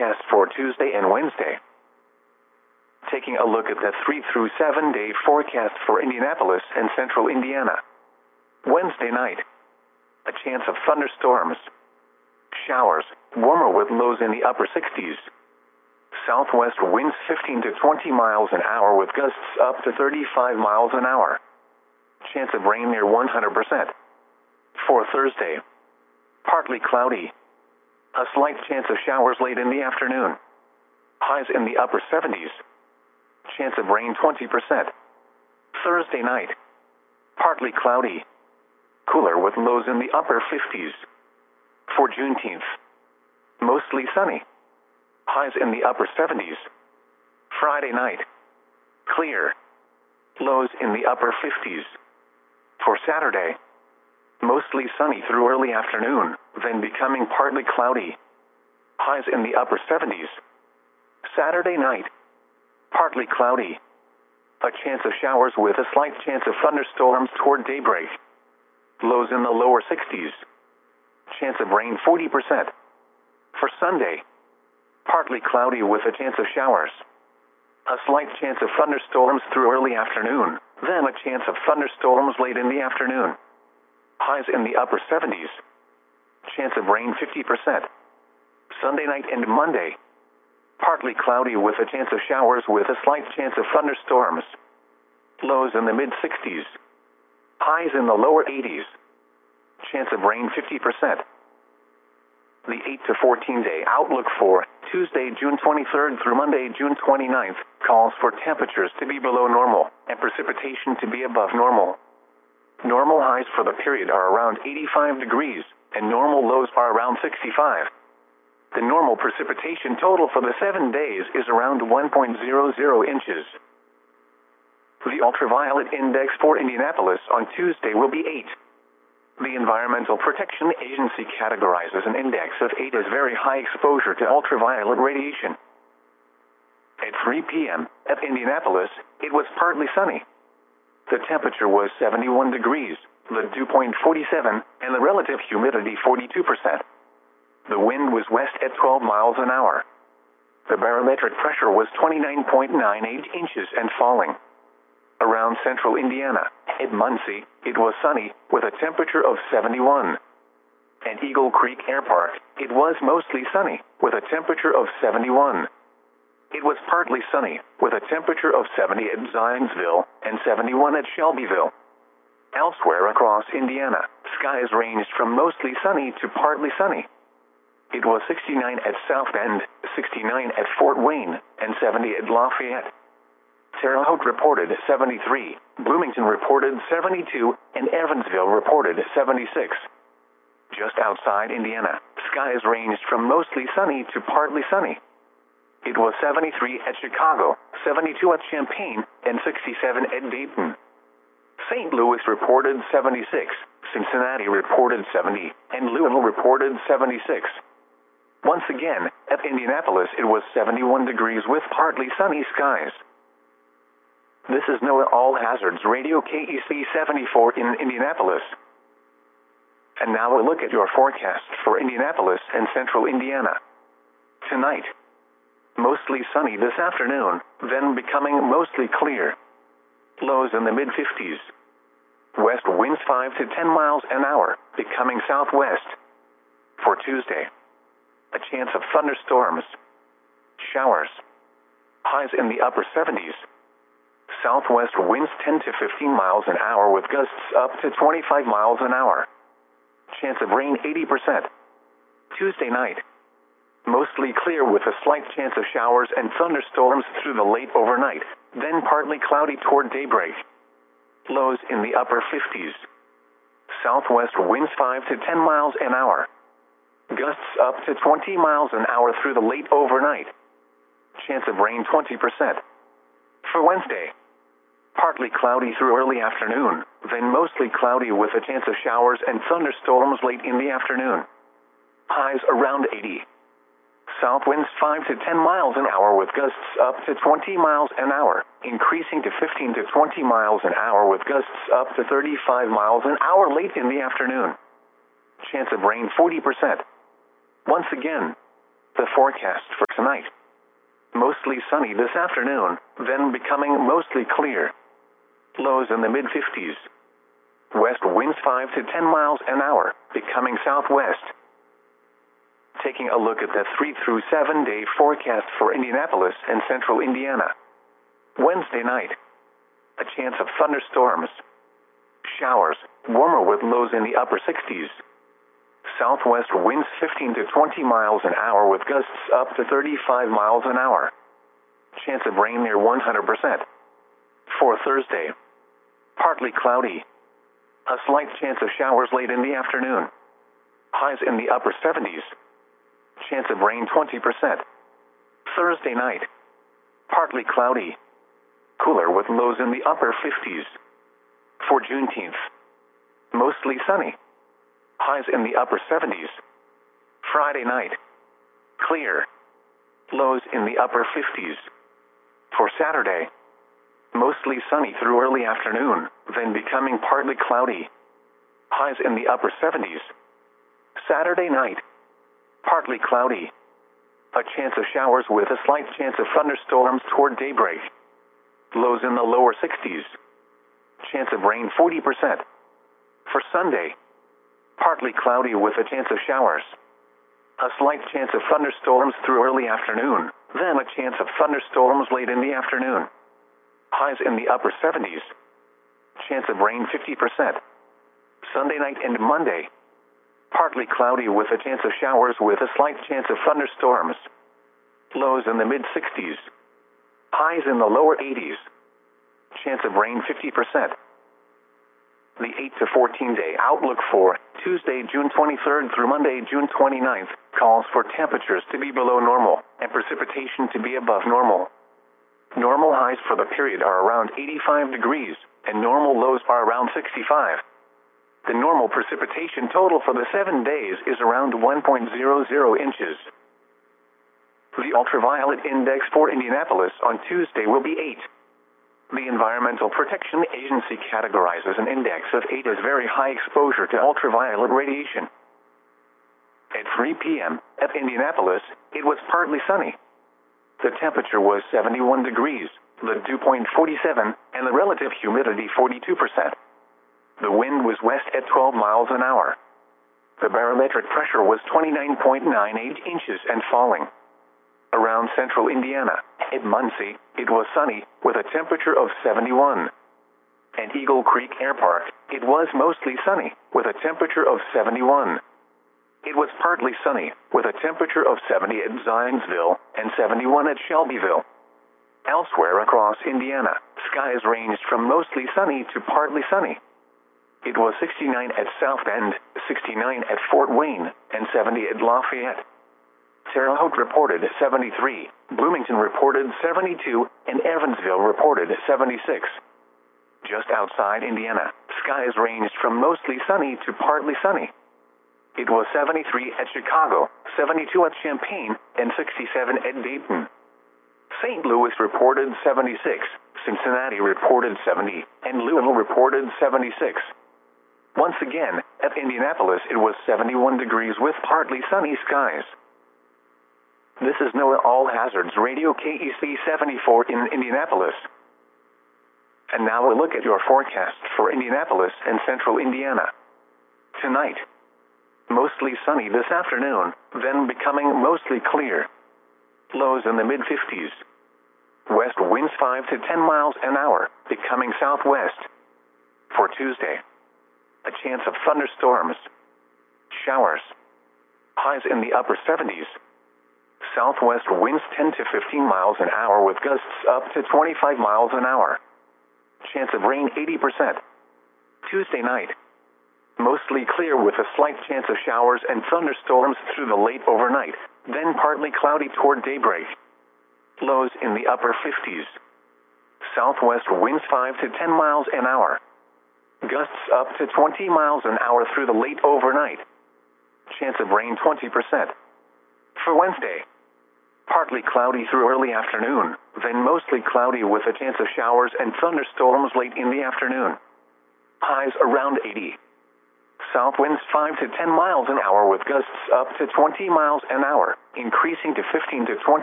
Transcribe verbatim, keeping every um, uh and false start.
forecast for Tuesday and Wednesday. Taking a look at the three through seven day forecast for Indianapolis and central Indiana. Wednesday night, a chance of thunderstorms. Showers, warmer with lows in the upper sixties. Southwest winds fifteen to twenty miles an hour with gusts up to thirty-five miles an hour. Chance of rain near one hundred percent. For Thursday, partly cloudy. A slight chance of showers late in the afternoon. Highs in the upper seventies. Chance of rain twenty percent. Thursday night, partly cloudy. Cooler with lows in the upper fifties. For Juneteenth, mostly sunny. Highs in the upper seventies. Friday night, clear. Lows in the upper fifties. For Saturday, mostly sunny through early afternoon, then becoming partly cloudy. Highs in the upper seventies. Saturday night, partly cloudy. A chance of showers with a slight chance of thunderstorms toward daybreak. Lows in the lower sixties. Chance of rain forty percent. For Sunday, partly cloudy with a chance of showers. A slight chance of thunderstorms through early afternoon, then a chance of thunderstorms late in the afternoon. Highs in the upper seventies. Chance of rain fifty percent. Sunday night and Monday, partly cloudy with a chance of showers with a slight chance of thunderstorms. Lows in the mid sixties. Highs in the lower eighties. Chance of rain fifty percent. The eight to fourteen day outlook for Tuesday, June twenty-third through Monday, June twenty-ninth, calls for temperatures to be below normal and precipitation to be above normal. Normal highs for the period are around eighty-five degrees, and normal lows are around sixty-five. The normal precipitation total for the seven days is around one point zero zero inches. The ultraviolet index for Indianapolis on Tuesday will be eight. The Environmental Protection Agency categorizes an index of eight as very high exposure to ultraviolet radiation. At three p m at Indianapolis, it was partly sunny. The temperature was seventy-one degrees, the dew point forty-seven, and the relative humidity forty-two percent. The wind was west at twelve miles an hour. The barometric pressure was twenty-nine point nine eight inches and falling. Around central Indiana, at Muncie, it was sunny, with a temperature of seventy-one. At Eagle Creek Air Park, it was mostly sunny, with a temperature of seventy-one. It was partly sunny, with a temperature of seventy at Zionsville and seventy-one at Shelbyville. Elsewhere across Indiana, skies ranged from mostly sunny to partly sunny. It was sixty-nine at South Bend, sixty-nine at Fort Wayne, and seventy at Lafayette. Terre Haute reported seventy-three, Bloomington reported seventy-two, and Evansville reported seventy-six. Just outside Indiana, skies ranged from mostly sunny to partly sunny. It was seventy-three at Chicago, seventy-two at Champaign, and sixty-seven at Dayton. Saint Louis reported seventy-six, Cincinnati reported seventy, and Louisville reported seventy-six. Once again, at Indianapolis it was seventy-one degrees with partly sunny skies. This is NOAA All Hazards Radio K E C seventy-four in Indianapolis. And now a look at your forecast for Indianapolis and central Indiana. Tonight, mostly sunny this afternoon, then becoming mostly clear. Lows in the mid fifties. West winds five to ten miles an hour, becoming southwest. For Tuesday, a chance of thunderstorms. Showers. Highs in the upper seventies. Southwest winds ten to fifteen miles an hour with gusts up to twenty-five miles an hour. Chance of rain eighty percent. Tuesday night, mostly clear with a slight chance of showers and thunderstorms through the late overnight, then partly cloudy toward daybreak. Lows in the upper fifties. Southwest winds five to ten miles an hour. Gusts up to twenty miles an hour through the late overnight. Chance of rain twenty percent. For Wednesday, partly cloudy through early afternoon, then mostly cloudy with a chance of showers and thunderstorms late in the afternoon. Highs around eighty. South winds five to ten miles an hour with gusts up to twenty miles an hour, increasing to fifteen to twenty miles an hour with gusts up to thirty-five miles an hour late in the afternoon. Chance of rain forty percent. Once again, The forecast for tonight. Mostly sunny this afternoon, then becoming mostly clear. Lows in the mid fifties. West winds five to ten miles an hour, becoming southwest. Taking a look at the three through seven day forecast for Indianapolis and central Indiana. Wednesday night. A chance of thunderstorms. Showers, warmer with lows in the upper sixties. Southwest winds fifteen to twenty miles an hour with gusts up to thirty-five miles an hour. Chance of rain near one hundred percent. For Thursday. Partly cloudy. A slight chance of showers late in the afternoon. Highs in the upper seventies. Chance of rain twenty percent. Thursday night. Partly cloudy. Cooler with lows in the upper fifties. For Juneteenth. Mostly sunny. Highs in the upper seventies. Friday night. Clear. Lows in the upper fifties. For Saturday. Mostly sunny through early afternoon, then becoming partly cloudy. Highs in the upper seventies. Saturday night. Partly cloudy. A chance of showers with a slight chance of thunderstorms toward daybreak. Lows in the lower sixties. Chance of rain forty percent. For Sunday. Partly cloudy with a chance of showers. A slight chance of thunderstorms through early afternoon, then a chance of thunderstorms late in the afternoon. Highs in the upper seventies. Chance of rain fifty percent. Sunday night and Monday. Partly cloudy with a chance of showers with a slight chance of thunderstorms. Lows in the mid sixties. Highs in the lower eighties. Chance of rain fifty percent. The eight to fourteen day outlook for Tuesday, June twenty-third through Monday, June twenty-ninth, calls for temperatures to be below normal and precipitation to be above normal. Normal highs for the period are around eighty-five degrees, and normal lows are around sixty-five. The normal precipitation total for the seven days is around one point zero zero inches. The ultraviolet index for Indianapolis on Tuesday will be eight. The Environmental Protection Agency categorizes an index of eight as very high exposure to ultraviolet radiation. At three p m at Indianapolis, it was partly sunny. The temperature was seventy-one degrees, the dew point forty-seven, and the relative humidity forty-two percent. The wind was west at twelve miles an hour. The barometric pressure was twenty-nine point nine eight inches and falling. Around central Indiana, at Muncie, it was sunny, with a temperature of seventy-one. At Eagle Creek Air Park, it was mostly sunny, with a temperature of seventy-one. It was partly sunny, with a temperature of seventy at Zionsville and seventy-one at Shelbyville. Elsewhere across Indiana, skies ranged from mostly sunny to partly sunny. It was sixty-nine at South Bend, sixty-nine at Fort Wayne, and seventy at Lafayette. Terre Haute reported seventy-three, Bloomington reported seventy-two, and Evansville reported seventy-six. Just outside Indiana, skies ranged from mostly sunny to partly sunny. It was seventy-three at Chicago, seventy-two at Champaign, and sixty-seven at Dayton. Saint Louis reported seventy-six, Cincinnati reported seventy, and Louisville reported seventy-six. Once again, at Indianapolis it was seventy-one degrees with partly sunny skies. This is NOAA All Hazards Radio K E C seventy-four in Indianapolis. And now a look at your forecast for Indianapolis and central Indiana. Tonight. Mostly sunny this afternoon, then becoming mostly clear. Lows in the mid fifties. West winds five to ten miles an hour, becoming southwest. For Tuesday. A chance of thunderstorms. Showers. Highs in the upper seventies. Southwest winds ten to fifteen miles an hour with gusts up to twenty-five miles an hour. Chance of rain eighty percent. Tuesday night. Mostly clear with a slight chance of showers and thunderstorms through the late overnight, then partly cloudy toward daybreak. Lows in the upper fifties. Southwest winds five to ten miles an hour. Gusts up to twenty miles an hour through the late overnight. Chance of rain twenty percent. For Wednesday. Partly cloudy through early afternoon, then mostly cloudy with a chance of showers and thunderstorms late in the afternoon. Highs around eighty. south winds five to ten miles an hour with gusts up to twenty miles an hour, increasing to fifteen to twenty